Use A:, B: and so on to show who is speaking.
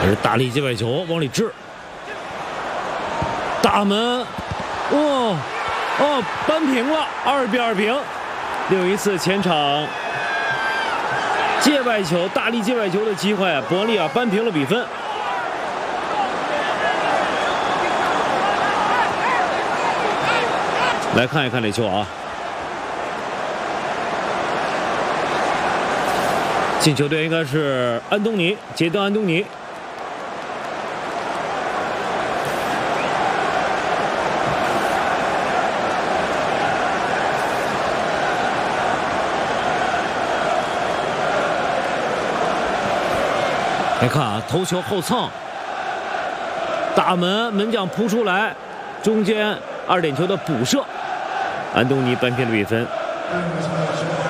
A: 这是大力接外球往里掷，大门，扳平了，2-2平。另一次前场接外球，大力接外球的机会，伯利扳平了比分。来看一看这球啊，进球队应该是安东尼，杰德·安东尼。来看啊，头球后蹭，大门门将扑出来，中间2点球的补射，安东尼扳平了比分。